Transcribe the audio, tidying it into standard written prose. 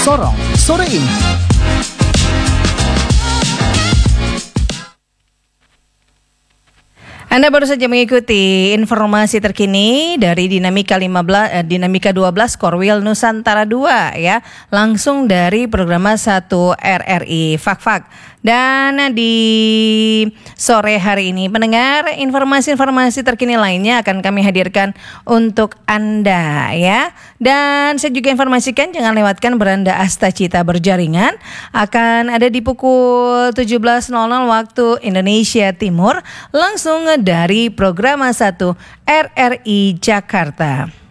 Sorong sore ini. Anda baru saja mengikuti informasi terkini dari Dinamika 12 Korwil Nusantara 2 ya, langsung dari Programa 1 RRI Fak-Fak. Dan di sore hari ini pendengar, informasi-informasi terkini lainnya akan kami hadirkan untuk Anda ya. Dan saya juga informasikan jangan lewatkan Beranda Asta Cita Berjaringan, akan ada di pukul 17.00 waktu Indonesia Timur langsung dari Programa 1 RRI Jakarta.